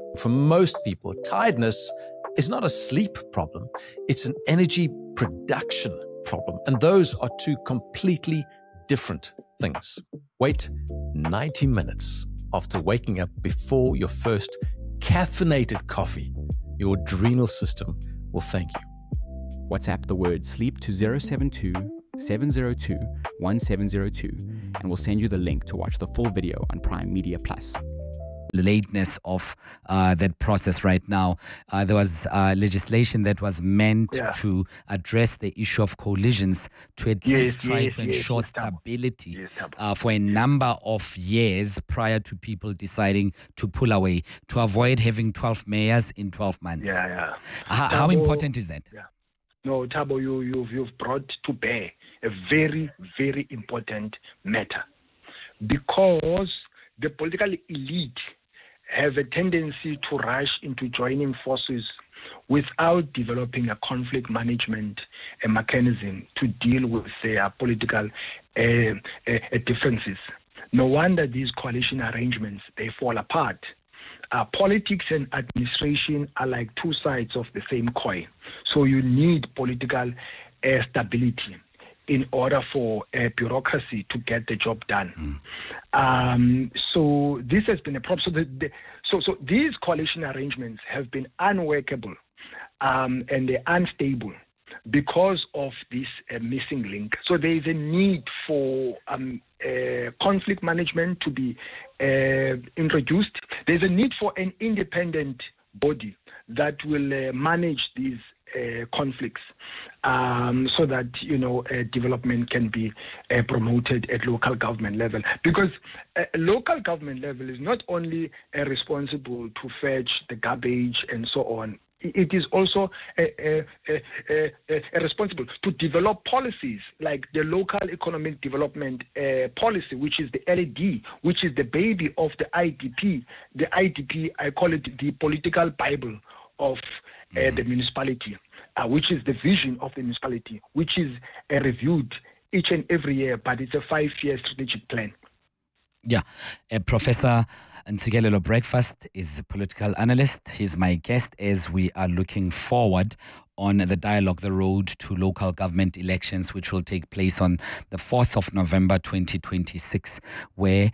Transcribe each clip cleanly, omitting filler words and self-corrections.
For most people, tiredness is not a sleep problem, it's an energy production problem. And those are two completely different things. Wait 90 minutes after waking up before your first caffeinated coffee. Your adrenal system will thank you. WhatsApp the word sleep to 072 702 1702 and we'll send you the link to watch the full video on Prime Media Plus. Lateness of that process right now. There was legislation that was meant to address the issue of coalitions to at least try to ensure stability for a number of years prior to people deciding to pull away, to avoid having 12 mayors in 12 months. How important is that? No, Thabo, you've brought to bear a very, very important matter, because the political elite have a tendency to rush into joining forces without developing a conflict management mechanism to deal with their political differences. No wonder these coalition arrangements, they fall apart. Politics and administration are like two sides of the same coin. So you need political stability in order for bureaucracy to get the job done. So this has been a problem. So these coalition arrangements have been unworkable and they're unstable because of this missing link. So there is a need for conflict management to be introduced. There's a need for an independent body that will manage these conflicts so that development can be promoted at local government level, because local government level is not only responsible to fetch the garbage and so on. It is also responsible to develop policies like the local economic development policy, which is the LED, which is the baby of the IDP. The IDP, I call it the political Bible of the municipality, which is the vision of the municipality, which is reviewed each and every year, but it's a 5-year strategic plan. Yeah, Professor Ntsikelelo Breakfast is a political analyst. He's my guest as we are looking forward on the dialogue, the road to local government elections, which will take place on the 4th of November 2026, where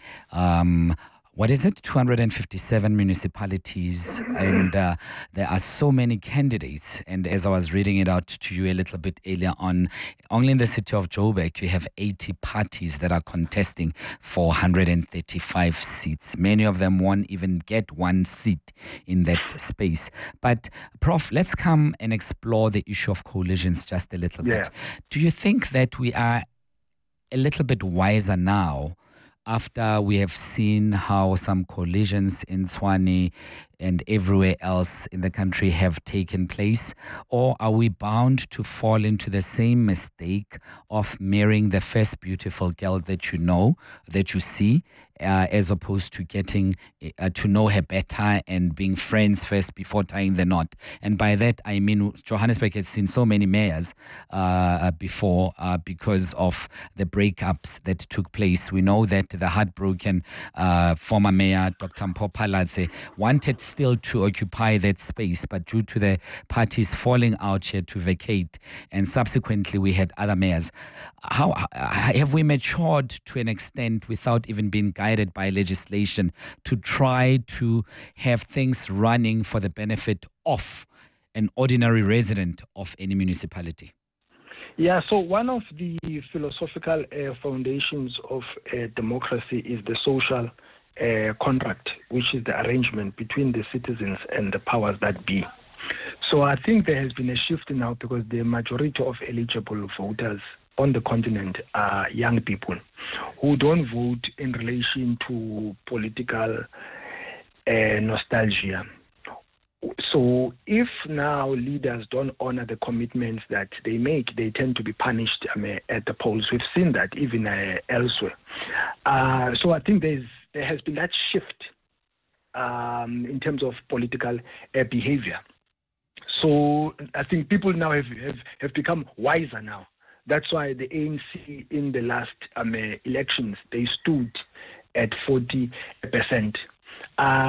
257 municipalities, and there are so many candidates. And as I was reading it out to you a little bit earlier on, only in the city of Joburg, you have 80 parties that are contesting for 135 seats. Many of them won't even get one seat in that space. But Prof, let's come and explore the issue of coalitions just a little bit. Do you think that we are a little bit wiser now after we have seen how some coalitions in Tshwane and everywhere else in the country have taken place? Or are we bound to fall into the same mistake of marrying the first beautiful girl that you see, as opposed to getting to know her better and being friends first before tying the knot? And by that, I mean, Johannesburg has seen so many mayors before because of the breakups that took place. We know that the heartbroken former mayor, Dr. Mpho Phalatse, wanted still to occupy that space, but due to the parties falling out, she had to vacate, and subsequently we had other mayors. How have we matured to an extent without even being guided by legislation to try to have things running for the benefit of an ordinary resident of any municipality? Yeah, so one of the philosophical foundations of democracy is the social contract, which is the arrangement between the citizens and the powers that be. So I think there has been a shift now, because the majority of eligible voters on the continent are young people who don't vote in relation to political nostalgia. So if now leaders don't honor the commitments that they make, they tend to be punished at the polls. We've seen that even elsewhere. So I think there has been that shift in terms of political behavior. So I think people now have become wiser now. That's why the ANC in the last elections, they stood at 40%.